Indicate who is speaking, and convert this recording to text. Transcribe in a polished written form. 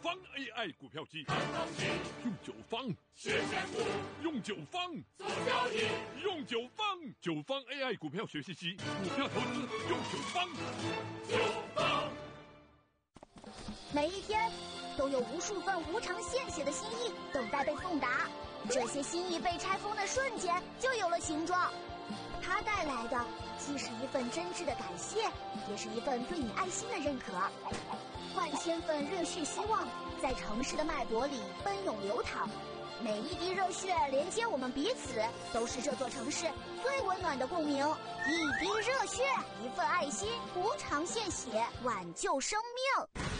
Speaker 1: 方 AI 股票机，用九方
Speaker 2: 谢谢股，
Speaker 1: 用九方
Speaker 2: 做交易，
Speaker 1: 用九方 AI 股票学习机，股票投资用九方。
Speaker 3: 每一天都有无数份无偿献血的心意等待被送达，这些心意被拆封的瞬间就有了形状。它带来的既是一份真挚的感谢，也是一份对你爱心的认可。万千份热血希望在城市的脉搏里奔涌流淌，每一滴热血连接我们彼此，都是这座城市最温暖的共鸣。一滴热血，一份爱心，无偿献血，挽救生命。